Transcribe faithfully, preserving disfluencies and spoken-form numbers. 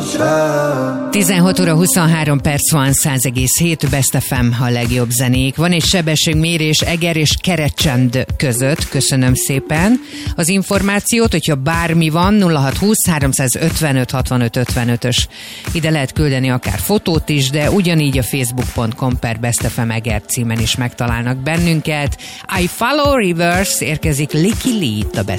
tizenhat óra huszonhárom perc van, száz egész hét Best ef em a legjobb zenék. Van egy sebességmérés Eger és Kerecsend között, köszönöm szépen az információt, hogyha bármi van, nulla hat húsz háromszázötvenöt hatvanöt ötvenötös. Ide lehet küldeni akár fotót is, de ugyanígy a facebook pont com per Best ef em Eger címen is megtalálnak bennünket. I Follow Rivers, érkezik Licky Lee itt a Best